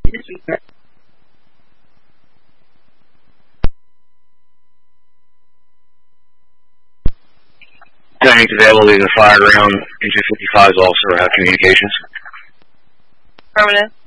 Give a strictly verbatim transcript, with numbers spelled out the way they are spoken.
Tank available, you can fire around into fifty-fives also or have communications. Affirmative.